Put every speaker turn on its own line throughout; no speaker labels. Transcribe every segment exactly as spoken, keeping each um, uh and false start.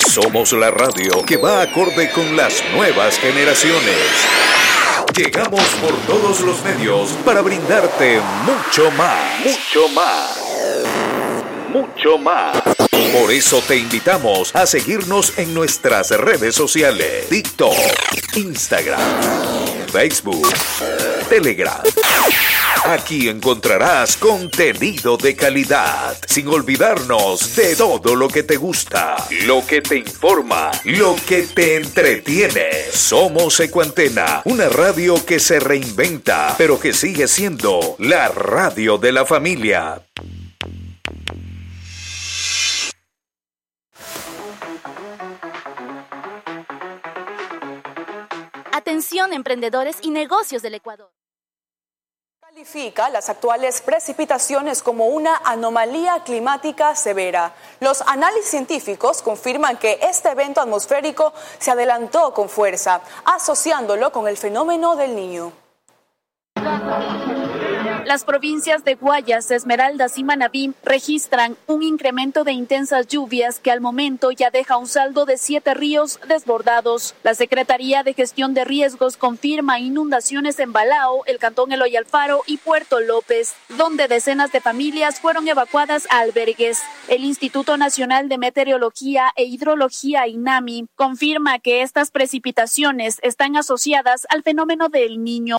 Somos la radio que va acorde con las nuevas generaciones. Llegamos por todos los medios para brindarte mucho más. Mucho más. Mucho más. Por eso te invitamos a seguirnos en nuestras redes sociales: TikTok, Instagram, Facebook, Telegram. Aquí encontrarás contenido de calidad, sin olvidarnos de todo lo que te gusta, lo que te informa, lo que te entretiene. Somos Ecuantena, una radio que se reinventa, pero que sigue siendo la radio de la familia.
Atención, emprendedores y negocios del Ecuador.
Califica las actuales precipitaciones como una anomalía climática severa. Los análisis científicos confirman que este evento atmosférico se adelantó con fuerza, asociándolo con el fenómeno del Niño.
Las provincias de Guayas, Esmeraldas y Manabí registran un incremento de intensas lluvias que al momento ya deja un saldo de siete ríos desbordados. La Secretaría de Gestión de Riesgos confirma inundaciones en Balao, el Cantón Eloy Alfaro y Puerto López, donde decenas de familias fueron evacuadas a albergues. El Instituto Nacional de Meteorología e Hidrología, INAMI, confirma que estas precipitaciones están asociadas al fenómeno del Niño.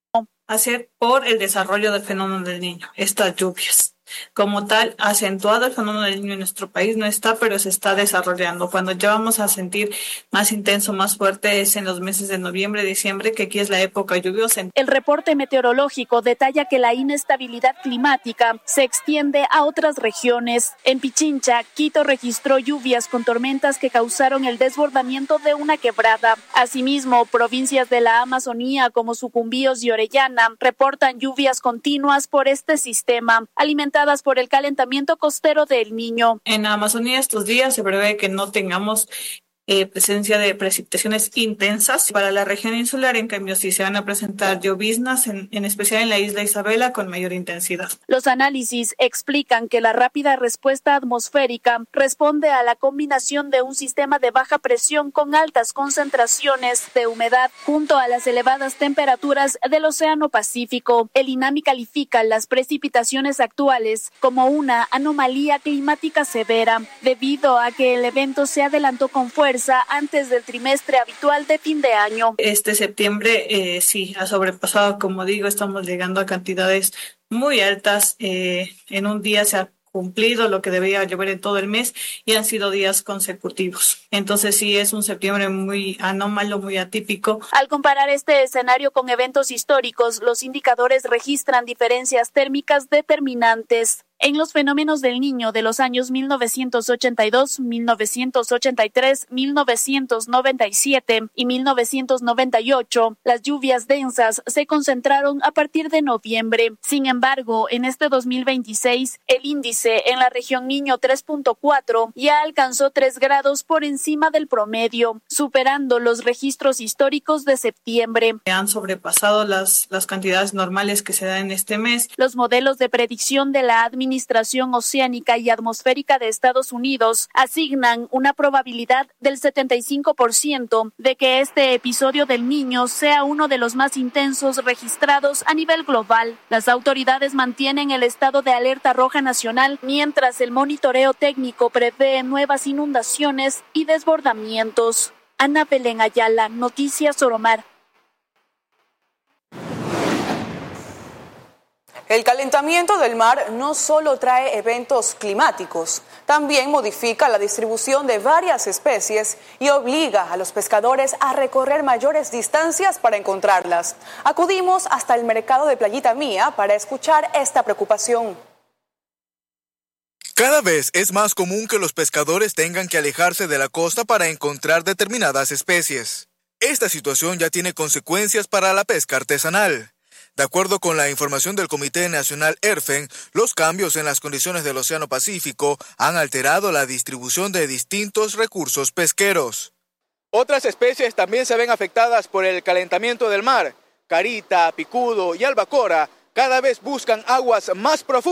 Hacer por el desarrollo del fenómeno del Niño, estas lluvias. Como tal, acentuado el fenómeno del Niño en nuestro país no está, pero se está desarrollando. Cuando ya vamos a sentir más intenso, más fuerte, es en los meses de noviembre, diciembre, que aquí es la época lluviosa.
El reporte meteorológico detalla que la inestabilidad climática se extiende a otras regiones. En Pichincha, Quito registró lluvias con tormentas que causaron el desbordamiento de una quebrada. Asimismo, provincias de la Amazonía como Sucumbíos y Orellana reportan lluvias continuas por este sistema, alimentadas por el calentamiento costero del Niño.
En la Amazonía estos días se prevé que no tengamos eh, presencia de precipitaciones intensas. Para la región insular, en cambio, sí se van a presentar lloviznas, en, en especial en la isla Isabela, con mayor intensidad.
Los análisis explican que la rápida respuesta atmosférica responde a la combinación de un sistema de baja presión con altas concentraciones de humedad junto a las elevadas temperaturas del Océano Pacífico. El INAMI califica las precipitaciones actuales como una anomalía climática severa, debido a que el evento se adelantó con fuerza antes del trimestre habitual de fin de año.
Este septiembre eh, sí ha sobrepasado, como digo, estamos llegando a cantidades muy altas. Eh, en un día se ha cumplido lo que debía llover en todo el mes y han sido días consecutivos. Entonces sí es un septiembre muy anómalo, muy atípico.
Al comparar este escenario con eventos históricos, los indicadores registran diferencias térmicas determinantes. En los fenómenos del Niño de los años mil novecientos ochenta y dos, mil novecientos ochenta y tres, mil novecientos noventa y siete y mil novecientos noventa y ocho, las lluvias densas se concentraron a partir de noviembre. Sin embargo, en este dos mil veintiséis, el índice en la región Niño tres punto cuatro ya alcanzó tres grados por encima del promedio, superando los registros históricos de septiembre.
Han sobrepasado las, las cantidades normales que se dan en este mes.
Los modelos de predicción de la administración Administración Oceánica y Atmosférica de Estados Unidos asignan una probabilidad del setenta y cinco por ciento de que este episodio del Niño sea uno de los más intensos registrados a nivel global. Las autoridades mantienen el estado de alerta roja nacional, mientras el monitoreo técnico prevé nuevas inundaciones y desbordamientos. Ana Belén Ayala, Noticias Oromar.
El calentamiento del mar no solo trae eventos climáticos, también modifica la distribución de varias especies y obliga a los pescadores a recorrer mayores distancias para encontrarlas. Acudimos hasta el mercado de Playita Mía para escuchar esta preocupación.
Cada vez es más común que los pescadores tengan que alejarse de la costa para encontrar determinadas especies. Esta situación ya tiene consecuencias para la pesca artesanal. De acuerdo con la información del Comité Nacional ERFEN, los cambios en las condiciones del Océano Pacífico han alterado la distribución de distintos recursos pesqueros.
Otras especies también se ven afectadas por el calentamiento del mar. Carita, picudo y albacora cada vez buscan aguas más profundas.